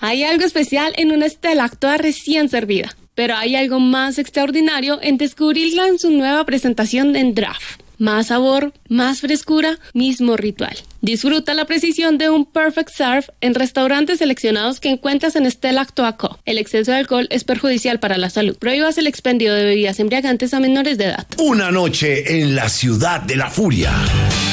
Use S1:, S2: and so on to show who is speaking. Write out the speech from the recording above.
S1: Hay algo especial en una Stella Artois recién servida, pero hay algo más extraordinario en descubrirla en su nueva presentación en draft. Más sabor, más frescura, mismo ritual. Disfruta la precisión de un Perfect Serve en restaurantes seleccionados que encuentras en Stella Artois Co. El exceso de alcohol es perjudicial para la salud. Prohíbas el expendio de bebidas embriagantes a menores de edad.
S2: Una noche en la ciudad de la furia.